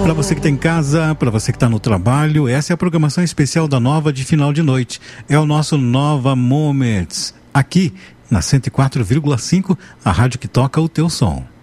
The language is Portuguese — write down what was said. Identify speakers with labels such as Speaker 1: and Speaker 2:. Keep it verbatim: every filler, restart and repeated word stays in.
Speaker 1: Para você que está em casa, para você que está no trabalho, essa é a programação especial da Nova de final de noite. É o nosso Nova Moments, aqui na cento e quatro vírgula cinco, a rádio que toca o teu som.